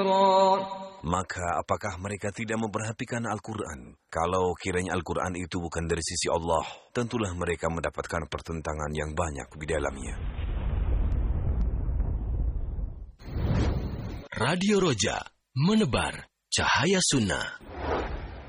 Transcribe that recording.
Maka apakah mereka tidak memperhatikan Al-Quran? Kalau kiranya Al-Quran itu bukan dari sisi Allah, tentulah mereka mendapatkan pertentangan yang banyak di dalamnya. Radio Roja, menebar cahaya sunnah.